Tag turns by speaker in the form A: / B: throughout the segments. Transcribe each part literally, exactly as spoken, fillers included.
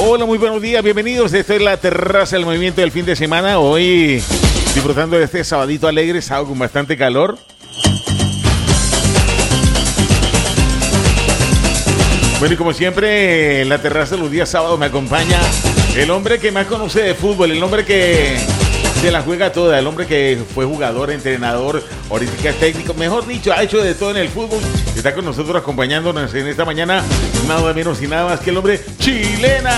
A: hola, muy buenos días, bienvenidos. Esto es la terraza del movimiento del fin de semana. Hoy disfrutando de este sabadito alegre, sábado con bastante calor. Bueno, y como siempre, en la terraza los días sábados me acompaña el hombre que más conoce de fútbol, el hombre que se la juega toda, el hombre que fue jugador, entrenador, ahorita es técnico, mejor dicho, ha hecho de todo en el fútbol. Está con nosotros acompañándonos en esta mañana, nada menos y nada más que el hombre Chilena.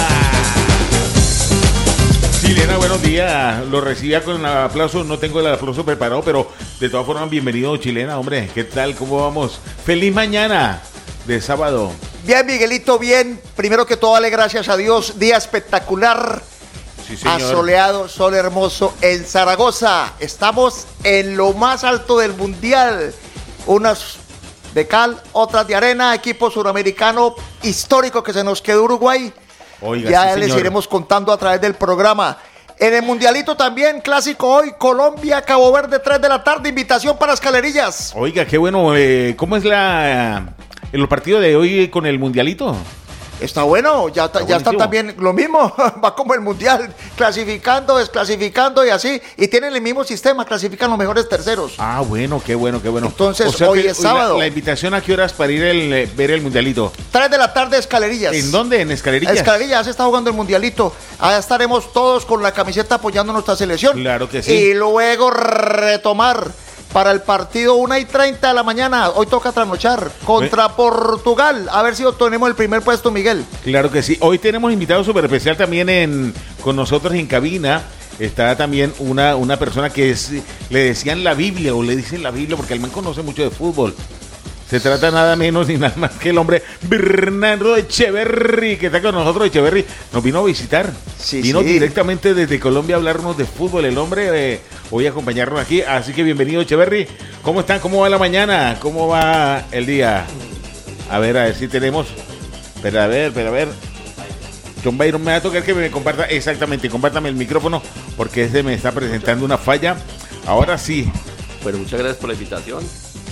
A: Chilena, buenos días. Lo recibía con el aplauso, no tengo el aplauso preparado, pero de todas formas, bienvenido Chilena, hombre. ¿Qué tal? ¿Cómo vamos? Feliz mañana de sábado.
B: Bien, Miguelito, bien. Primero que todo, dale gracias a Dios. Día espectacular.
A: Sí, señor.
B: Asoleado, sol hermoso en Zaragoza. Estamos en lo más alto del mundial. Unas de cal, otras de arena. Equipo suramericano histórico que se nos quedó Uruguay.
A: Oiga,
B: ya
A: sí,
B: les
A: señor.
B: iremos contando a través del programa. En el mundialito también, clásico hoy, Colombia, Cabo Verde, tres de la tarde. Invitación para Escalerillas.
A: Oiga, qué bueno. Eh, ¿Cómo es la el partido de hoy con el mundialito?
B: Está bueno, ya, está, ya está también lo mismo, va como el mundial, clasificando, desclasificando y así, y tienen el mismo sistema, clasifican los mejores terceros.
A: Ah, bueno, qué bueno, qué bueno.
B: Entonces,
A: o sea
B: hoy
A: que,
B: es sábado.
A: La, la invitación a qué horas para ir el, eh, ver el mundialito.
B: tres de la tarde, Escalerillas.
A: ¿En dónde? ¿En Escalerillas?
B: Escalerillas, se está jugando el mundialito. Allá estaremos todos con la camiseta apoyando nuestra selección.
A: Claro que sí.
B: Y luego retomar para el partido una y treinta de la mañana. Hoy toca trasnochar contra ¿Eh? Portugal. A ver si obtenemos el primer puesto, Miguel.
A: Claro que sí. Hoy tenemos invitado súper especial también en, con nosotros en cabina. Está también una, una persona que es, le decían la Biblia o le dicen la Biblia porque el man conoce mucho de fútbol. Se trata nada menos ni nada más que el hombre Bernardo Echeverry, que está con nosotros. Echeverry nos vino a visitar.
B: Sí,
A: vino
B: sí.
A: directamente desde Colombia a hablarnos de fútbol. El hombre eh, hoy a acompañarnos aquí. Así que bienvenido, Echeverry. ¿Cómo están? ¿Cómo va la mañana? ¿Cómo va el día? A ver, a ver si tenemos. Pero a ver, pero a ver. John Byron, me va a tocar que me comparta. Exactamente, compártame el micrófono porque este me está presentando una falla. Ahora sí.
C: Bueno, muchas gracias por la invitación.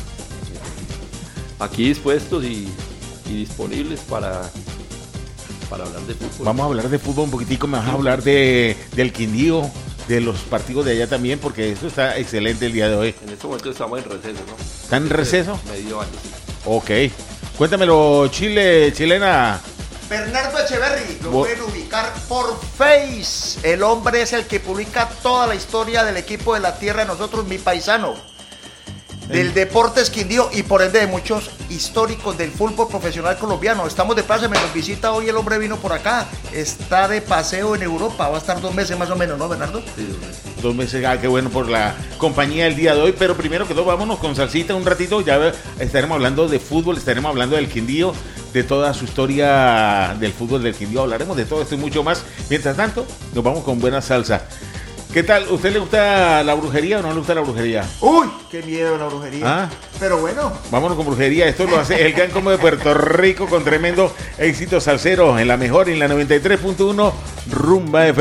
C: Aquí dispuestos y, y disponibles para, para hablar de fútbol.
A: Vamos a hablar de fútbol un poquitico, me vas a hablar de, del Quindío, de los partidos de allá también, porque eso está excelente el día de hoy.
C: En este momento estamos en receso, ¿no?
A: ¿Están en receso?
C: Medio año, sí.
A: Ok. Cuéntamelo, Chile, Chilena.
B: Bernardo Echeverry, lo
A: Bo-
B: pueden ubicar por Face. El hombre es el que publica toda la historia del equipo de la tierra de nosotros, mi paisano. Del Deportes Quindío y por ende de muchos históricos del fútbol profesional colombiano. Estamos de paso, me nos visita hoy, el hombre vino por acá, está de paseo en Europa, va a estar dos meses más o menos, ¿no, Bernardo?
C: Sí, dos meses.
A: Dos meses, ah, qué bueno por la compañía el día de hoy, pero primero que todo vámonos con salsita un ratito, ya estaremos hablando de fútbol, estaremos hablando del Quindío, de toda su historia del fútbol del Quindío, hablaremos de todo esto y mucho más. Mientras tanto, nos vamos con buena salsa. ¿Qué tal? ¿Usted le gusta la brujería o no le gusta la brujería?
B: Uy, qué miedo la brujería.
A: ¿Ah?
B: Pero bueno.
A: Vámonos con brujería. Esto lo hace el Gran Combo de Puerto Rico con tremendo éxito salsero en la mejor, en la noventa y tres punto uno Rumba F M.